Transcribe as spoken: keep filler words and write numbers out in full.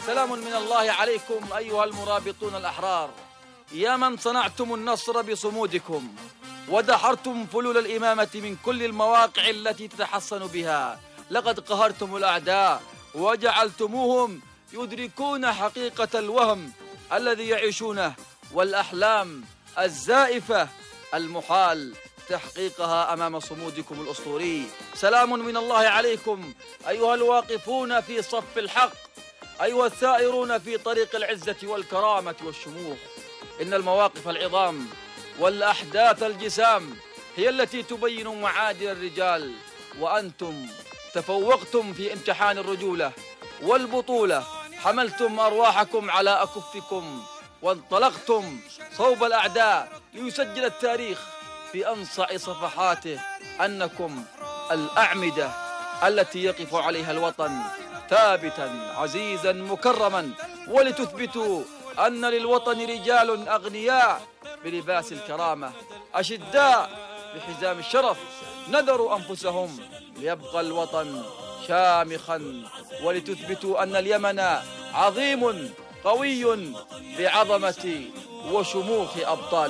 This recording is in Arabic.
سلام من الله عليكم أيها المرابطون الأحرار، يا من صنعتم النصر بصمودكم ودحرتم فلول الإمامة من كل المواقع التي تتحصن بها. لقد قهرتم الأعداء وجعلتموهم يدركون حقيقة الوهم الذي يعيشونه والأحلام الزائفة المحال تحقيقها أمام صمودكم الأسطوري. سلام من الله عليكم أيها الواقفون في صف الحق، أيها الثائرون في طريق العزة والكرامة والشموخ. إن المواقف العظام والأحداث الجسام هي التي تبين معادن الرجال، وأنتم تفوقتم في امتحان الرجولة والبطولة، حملتم أرواحكم على أكفكم وانطلقتم صوب الأعداء ليسجل التاريخ في أنصع صفحاته أنكم الأعمدة التي يقف عليها الوطن ثابتا عزيزا مكرما، ولتثبتوا أن للوطن رجال أغنياء بلباس الكرامة، أشداء بحزام الشرف، نذروا أنفسهم ليبقى الوطن شامخا، ولتثبتوا أن اليمن عظيم قوي بعظمة وشموخ أبطال.